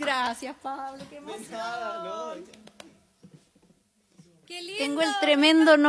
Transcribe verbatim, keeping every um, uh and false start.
Gracias, Pablo, qué emoción. De nada, no. Qué lindo. Tengo el tremendo